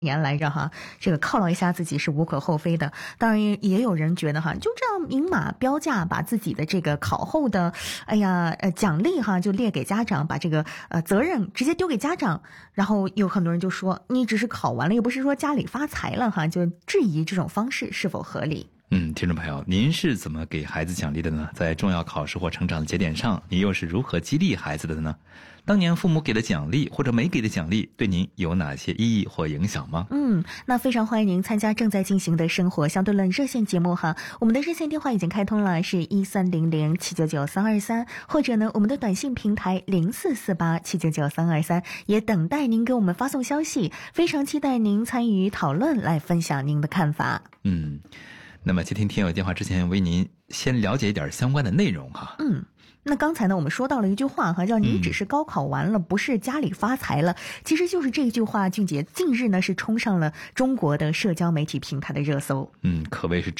年来着哈，这个犒劳一下自己是无可厚非的。当然也有人觉得哈，就这样明码标价，把自己的这个考后的奖励哈就列给家长，把这个责任直接丢给家长。然后有很多人就说，你只是考完了，又不是说家里发财了哈，就质疑这种方式是否合理。 听众朋友，您是怎么给孩子奖励的呢？在重要考试或成长的节点上，你又是如何激励孩子的呢？当年父母给的奖励或者没给的奖励，对您有哪些意义或影响吗？ 那非常欢迎您参加正在进行的生活相对论热线节目哈。我们的热线电话已经开通了，是1300-799-323，或者呢我们的短信平台0448-799-323，也等待您给我们发送消息。非常期待您参与讨论，来分享您的看法。 那么接听听友电话之前，为您先了解一点相关的内容哈。 那刚才呢，我们说到了一句话哈，叫你只是高考完了，不是家里发财了。其实就是这句话，俊杰近日呢是冲上了中国的社交媒体平台的热搜。 可谓是